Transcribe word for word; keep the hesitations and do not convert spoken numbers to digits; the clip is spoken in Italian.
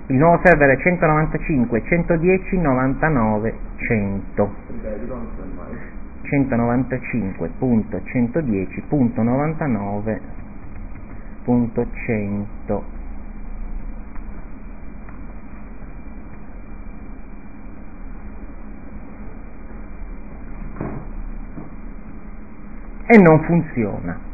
Il nuovo server è centonovantacinque centodieci novantanove cento. centonovantacinque punto centodieci punto novantanove punto cento. E non funziona.